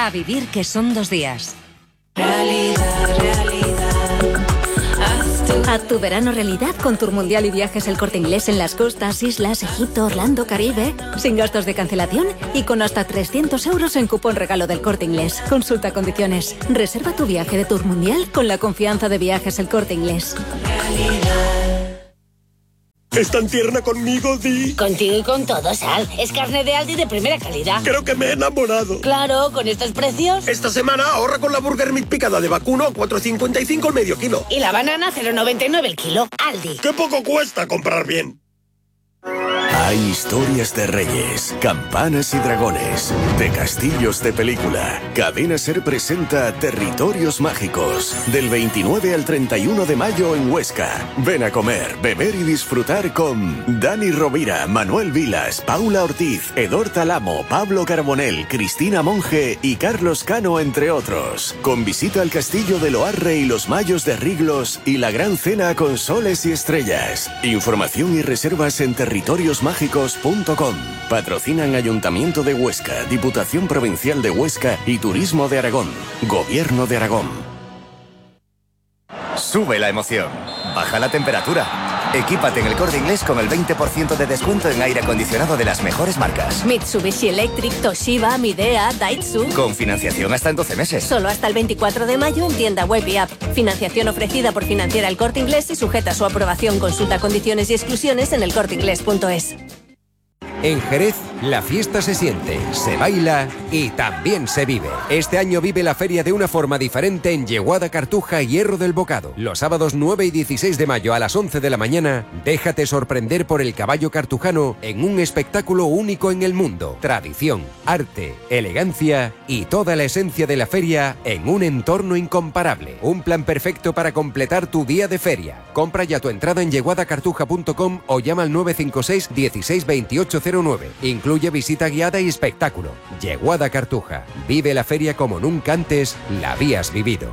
A vivir que son 2 días. Haz tu verano realidad con Tour Mundial y Viajes El Corte Inglés en las costas, islas, Egipto, Orlando, Caribe, sin gastos de cancelación y con hasta 300 euros en cupón regalo del Corte Inglés. Consulta condiciones. Reserva tu viaje de Tour Mundial con la confianza de Viajes El Corte Inglés. ¿Es tan tierna conmigo, Di? Contigo y con todo, Sal. Es carne de Aldi de primera calidad. Creo que me he enamorado. Claro, con estos precios. Esta semana ahorra con la Burger Meat picada de vacuno, 4,55 el medio kilo. Y la banana, 0,99 el kilo. Aldi. ¡Qué poco cuesta comprar bien! Hay historias de reyes, campanas y dragones, de castillos de película. Cadena Ser presenta Territorios Mágicos, del 29 al 31 de mayo en Huesca. Ven a comer, beber y disfrutar con Dani Rovira, Manuel Vilas, Paula Ortiz, Edor Talamo, Pablo Carbonell, Cristina Monge y Carlos Cano, entre otros. Con visita al castillo de Loarre y los Mayos de Riglos y la gran cena con soles y estrellas. Información y reservas en territoriosmágicos.com. Patrocinan Ayuntamiento de Huesca, Diputación Provincial de Huesca y Turismo de Aragón. Gobierno de Aragón. Sube la emoción. Baja la temperatura. Equípate en El Corte Inglés con el 20% de descuento en aire acondicionado de las mejores marcas. Mitsubishi Electric, Toshiba, Midea, Daitsu. Con financiación hasta en 12 meses. Solo hasta el 24 de mayo en tienda web y app. Financiación ofrecida por Financiera El Corte Inglés y sujeta a su aprobación. Consulta condiciones y exclusiones en elcorteinglés.es. En Jerez, la fiesta se siente, se baila y también se vive. Este año vive la feria de una forma diferente en Yeguada, Cartuja y Hierro del Bocado. Los sábados 9 y 16 de mayo a las 11 de la mañana, déjate sorprender por el caballo cartujano en un espectáculo único en el mundo. Tradición, arte, elegancia y toda la esencia de la feria en un entorno incomparable. Un plan perfecto para completar tu día de feria. Compra ya tu entrada en yeguadacartuja.com o llama al 956 16 28 09. Incluye visita guiada y espectáculo. Yeguada Cartuja. Vive la feria como nunca antes la habías vivido.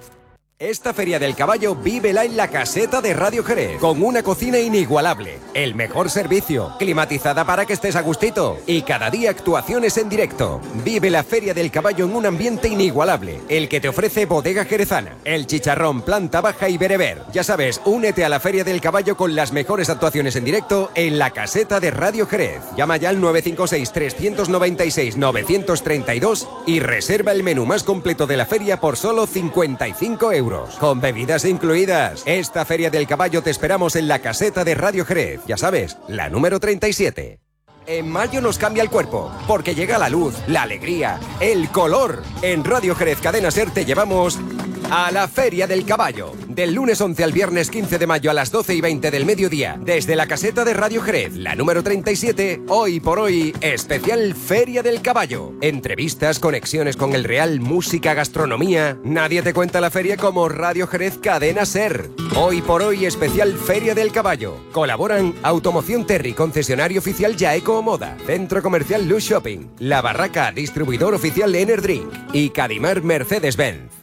Esta Feria del Caballo vívela en la caseta de Radio Jerez, con una cocina inigualable, el mejor servicio, climatizada para que estés a gustito y cada día actuaciones en directo. Vive la Feria del Caballo en un ambiente inigualable, el que te ofrece Bodega Jerezana, el chicharrón, planta baja y bereber. Ya sabes, únete a la Feria del Caballo con las mejores actuaciones en directo en la caseta de Radio Jerez. Llama ya al 956 396 932 y reserva el menú más completo de la feria por solo 55 euros. Con bebidas incluidas. Esta Feria del Caballo te esperamos en la caseta de Radio Jerez. Ya sabes, la número 37. En mayo nos cambia el cuerpo, porque llega la luz, la alegría, el color. En Radio Jerez Cadena Ser te llevamos a la Feria del Caballo. Del lunes 11 al viernes 15 de mayo a las 12 y 20 del mediodía. Desde la caseta de Radio Jerez, la número 37, hoy por hoy, especial Feria del Caballo. Entrevistas, conexiones con el Real, música, gastronomía. Nadie te cuenta la feria como Radio Jerez Cadena Ser. Hoy por hoy, especial Feria del Caballo. Colaboran Automoción Terry, concesionario oficial Yaeco Moda, Centro Comercial Luz Shopping, La Barraca, distribuidor oficial Enerdrink y Cadimar Mercedes-Benz.